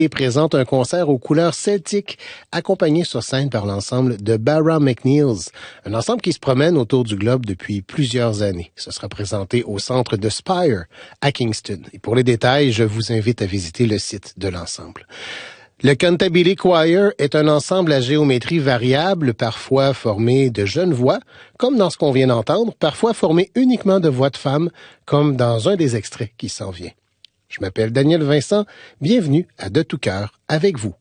et présente un concert aux couleurs celtiques, accompagné sur scène par l'ensemble de Barra McNeil's, un ensemble qui se promène autour du globe depuis plusieurs années. Ce sera présenté au centre de Spire, à Kingston. Et pour les détails, je vous invite à visiter le site de l'ensemble. Le Canterbury Choir est un ensemble à géométrie variable, parfois formé de jeunes voix, comme dans ce qu'on vient d'entendre, parfois formé uniquement de voix de femmes, comme dans un des extraits qui s'en vient. Je m'appelle Daniel Vincent, bienvenue à De tout cœur avec vous.